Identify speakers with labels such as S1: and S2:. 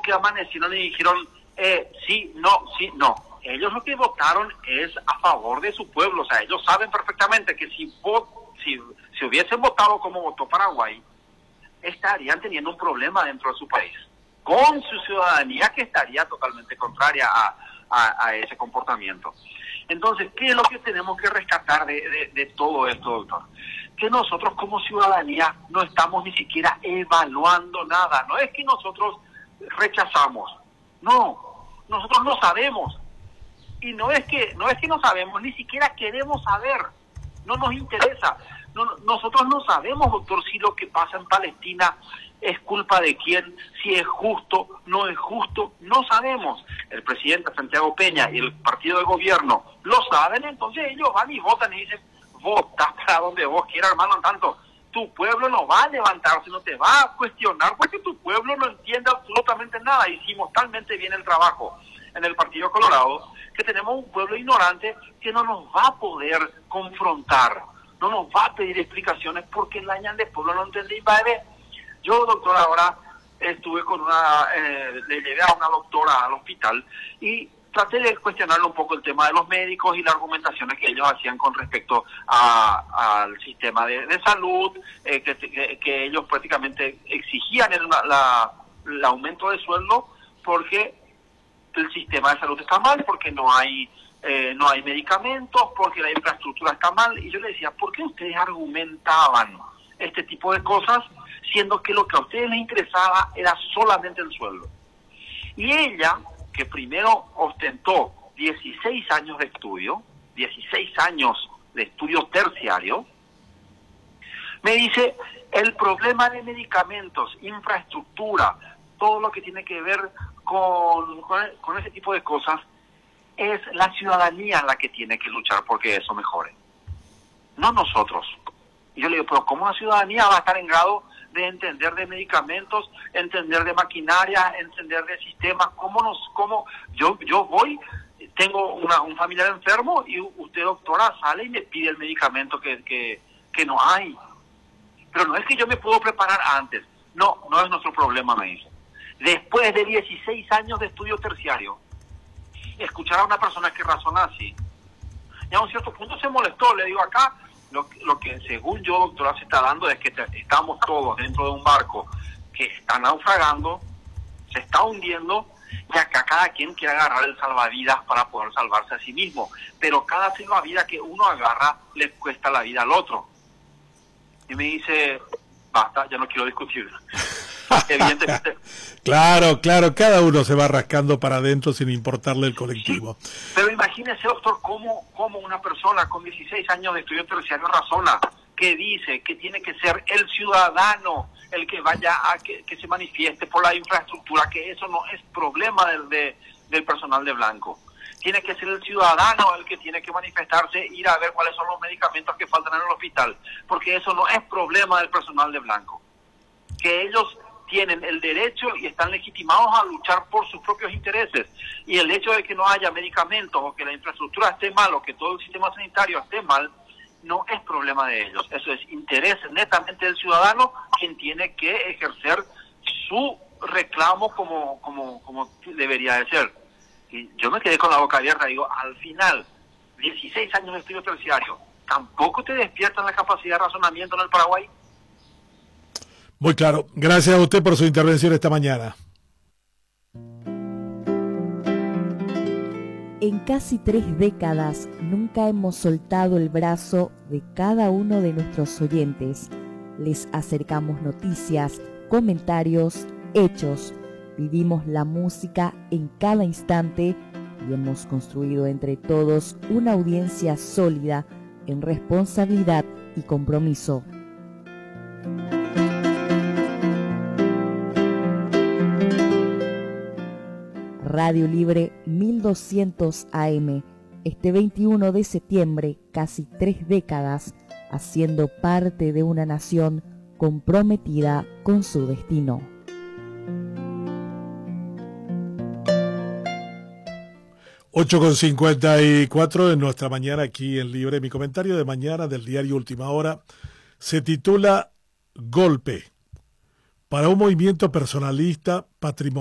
S1: que amanecieron y dijeron sí, no. Ellos lo que votaron es a favor de su pueblo. O sea, ellos saben perfectamente que si hubiesen votado como votó Paraguay, estarían teniendo un problema dentro de su país, con su ciudadanía que estaría totalmente contraria a ese comportamiento. Entonces, ¿qué es lo que tenemos que rescatar de todo esto, doctor? Que nosotros como ciudadanía no estamos ni siquiera evaluando nada. No es que nosotros rechazamos, no, nosotros no sabemos. Y no es que no sabemos, ni siquiera queremos saber, no nos interesa. Nosotros no sabemos, doctor, si lo que pasa en Palestina es culpa de quién, si es justo, no es justo, no sabemos. El presidente Santiago Peña y el partido de gobierno lo saben, entonces ellos van y votan y dicen, vota para donde vos quieras, hermano, tanto. Tu pueblo no va a levantarse, no te va a cuestionar, porque tu pueblo no entiende absolutamente nada. Hicimos talmente bien el trabajo en el Partido Colorado, que tenemos un pueblo ignorante que no nos va a poder confrontar, no nos va a pedir explicaciones, porque el año de pueblo no entendí. Yo, doctor, ahora estuve con le llevé a una doctora al hospital y traté de cuestionarle un poco el tema de los médicos y las argumentaciones que ellos hacían con respecto al sistema de salud, que ellos prácticamente exigían el aumento de sueldo porque el sistema de salud está mal, porque no hay medicamentos, porque la infraestructura está mal. Y yo le decía, ¿por qué ustedes argumentaban este tipo de cosas, siendo que lo que a ustedes les interesaba era solamente el sueldo? Y ella, que primero ostentó 16 años de estudio, 16 años de estudio terciario, me dice, el problema de medicamentos, infraestructura, todo lo que tiene que ver con ese tipo de cosas, es la ciudadanía la que tiene que luchar porque eso mejore, no nosotros. Y yo le digo, pero ¿cómo la ciudadanía va a estar en grado de entender de medicamentos, entender de maquinaria, entender de sistemas? Yo voy, tengo un familiar enfermo y usted, doctora, sale y me pide el medicamento que no hay. Pero no es que yo me puedo preparar antes. No es nuestro problema, me dice. Después de 16 años de estudio terciario, escuchar a una persona que razona así, y a un cierto punto se molestó. Le digo, acá lo que según yo, doctora, se está dando es que estamos todos dentro de un barco que está naufragando, se está hundiendo, y acá cada quien quiere agarrar el salvavidas para poder salvarse a sí mismo, pero cada salvavidas que uno agarra le cuesta la vida al otro. Y me dice, basta, ya no quiero discutir. Evidentemente.
S2: Claro, cada uno se va rascando para adentro sin importarle el colectivo.
S1: Sí, pero imagínese, doctor, cómo una persona con 16 años de estudio terciario razona, que dice que tiene que ser el ciudadano el que vaya a que se manifieste por la infraestructura, que eso no es problema del personal de blanco. Tiene que ser el ciudadano el que tiene que manifestarse, ir a ver cuáles son los medicamentos que faltan en el hospital, porque eso no es problema del personal de blanco. Que ellos tienen el derecho y están legitimados a luchar por sus propios intereses. Y el hecho de que no haya medicamentos o que la infraestructura esté mal o que todo el sistema sanitario esté mal, no es problema de ellos. Eso es interés netamente del ciudadano, quien tiene que ejercer su reclamo como debería de ser. Y yo me quedé con la boca abierta. Digo, al final, 16 años de estudio terciario, ¿tampoco te despiertan la capacidad de razonamiento en el Paraguay?
S2: Muy claro. Gracias a usted por su intervención esta mañana.
S3: En casi 3 décadas nunca hemos soltado el brazo de cada uno de nuestros oyentes. Les acercamos noticias, comentarios, hechos. Vivimos la música en cada instante y hemos construido entre todos una audiencia sólida en responsabilidad y compromiso. Radio Libre 1200 AM, este 21 de septiembre, casi 3 décadas, haciendo parte de una nación comprometida con su destino.
S2: Ocho con 54 en nuestra mañana aquí en Libre. Mi comentario de mañana del diario Última Hora se titula Golpe para un movimiento personalista patrimonial.